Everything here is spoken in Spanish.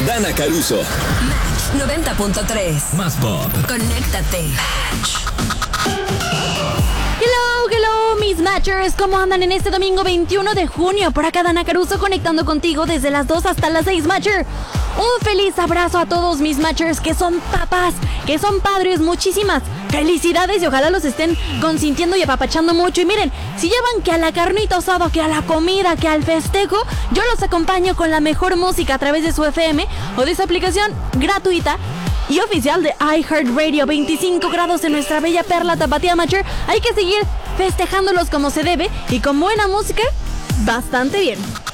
Dana Caruso. Match 90.3. Más pop. Conéctate. Hello, mis Matchers. ¿Cómo andan en este domingo 21 de junio? Por acá Dana Caruso conectando contigo desde las 2 hasta las 6, Matcher. Un feliz abrazo a todos mis Matchers que son papás, que son padres. Muchísimas felicidades y ojalá los estén consintiendo y apapachando mucho. Y miren, si llevan que a la carnita asada, que a la comida, que al festejo, yo los acompaño con la mejor música a través de su FM o de su aplicación gratuita y oficial de iHeartRadio. 25 grados en nuestra bella perla tapatía, Matcher. Hay que seguir festejándolos como se debe y con buena música, bastante bien.